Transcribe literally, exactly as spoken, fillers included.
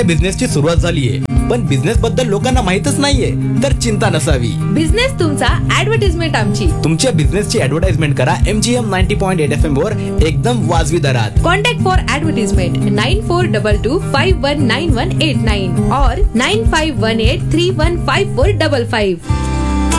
बिझनेसची सुरुवात झालीये, पण बिझनेस बद्दल लोकांना माहितच नाहीये, तर चिंता नसावी. बिझनेस तुमचा, ऍडव्हर्टाइजमेंट आमची. तुमच्या बिझनेसची ऍडव्हर्टाइजमेंट करा MGM ninety point eight F M वर एकदम वाजवी दरात. Contact for advertisement nine four double two five one nine one eight nine और nine five one eight three one five four double five.